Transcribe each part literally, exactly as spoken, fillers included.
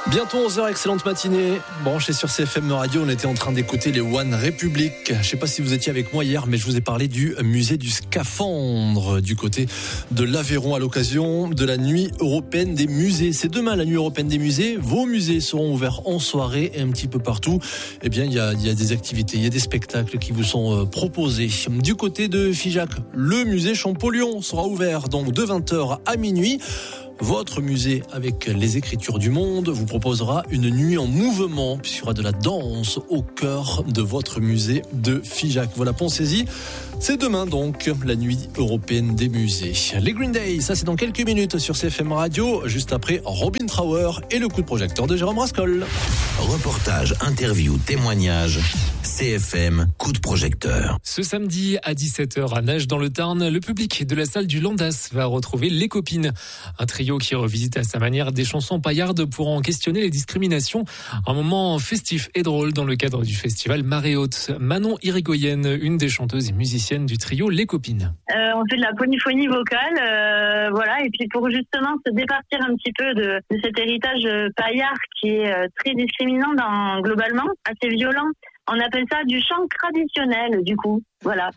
Bientôt onze heures, excellente matinée. Branché sur C F M Radio, on était en train d'écouter les One Republic. Je ne sais pas si vous étiez avec moi hier, mais je vous ai parlé du musée du scaphandre du côté de l'Aveyron à l'occasion de la nuit européenne des musées. C'est demain la nuit européenne des musées. Vos musées seront ouverts en soirée et un petit peu partout. Eh bien, il y a, il y a des activités, il y a des spectacles qui vous sont proposés. Du côté de Figeac, le musée Champollion sera ouvert donc de vingt heures à minuit. Votre musée avec les écritures du monde vous proposera une nuit en mouvement, puisqu'il y aura de la danse au cœur de votre musée de Figeac. Voilà, pensez-y. C'est demain donc, la nuit européenne des musées. Les Green Day, ça c'est dans quelques minutes sur C F M Radio, juste après Robin Trower et le coup de projecteur de Jérôme Rascol. Reportage, interview, témoignage, C F M, coup de projecteur. Ce samedi à dix-sept heures à Nage dans le Tarn, le public de la salle du Landas va retrouver Les Copines. Un trio qui revisite à sa manière des chansons paillardes pour en questionner les discriminations. Un moment festif et drôle dans le cadre du festival Marée Haute. Manon Irigoyen, une des chanteuses et musiciennes du trio Les Copines. Euh, on fait de la polyphonie vocale, euh, voilà, et puis pour justement se départir un petit peu de, de cet héritage paillard qui est euh, très discriminant dans, globalement, assez violent. On appelle ça du chant traditionnel, du coup. Voilà.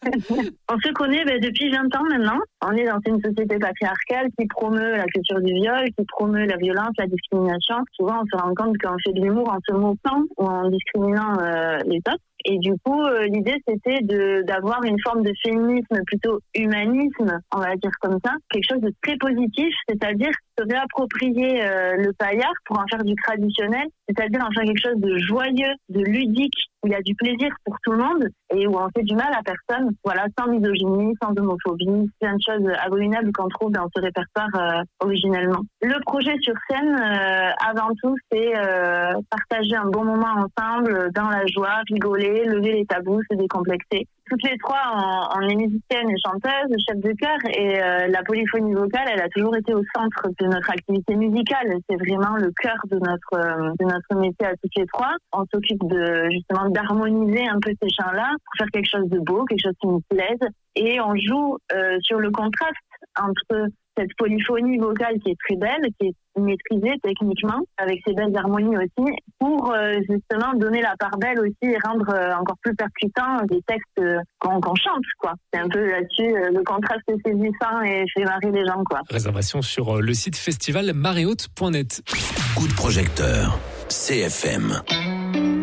On se connaît ben, depuis vingt ans maintenant. On est dans une société patriarcale qui promeut la culture du viol, qui promeut la violence, la discrimination. Souvent, on se rend compte qu'on fait de l'humour en se moquant ou en discriminant euh, les autres. Et du coup, euh, l'idée, c'était de, d'avoir une forme de féminisme, plutôt humanisme, on va dire comme ça. Quelque chose de très positif, c'est-à-dire se réapproprier euh, le paillard pour en faire du traditionnel, c'est-à-dire en faire quelque chose de joyeux, de ludique, où il y a du plaisir pour tout le monde et où on fait du mal à personne, voilà, sans misogynie, sans homophobie, plein de choses abominables qu'on trouve dans ce répertoire euh, originellement. Le projet sur scène, euh, avant tout, c'est euh, partager un bon moment ensemble, dans la joie, rigoler, lever les tabous, se décomplexer. Toutes les trois, on, on est musiciennes et chanteuses, chefs de chœur, et euh, la polyphonie vocale, elle a toujours été au centre de notre activité musicale. C'est vraiment le cœur de notre euh, de notre métier à toutes les trois. On s'occupe de justement d'harmoniser un peu ces chants-là pour faire quelque chose de beau, quelque chose qui nous plaise, et on joue euh, sur le contraste entre cette polyphonie vocale qui est très belle, qui est maîtrisée techniquement, avec ses belles harmonies aussi, pour euh, justement donner la part belle aussi et rendre euh, encore plus percutant des textes euh, qu'on, qu'on chante, quoi. C'est un peu là-dessus, euh, le contraste est saisissant et fait marrer les gens, quoi. Réservation sur le site festival marée haute point net. Coup de projecteur, C F M.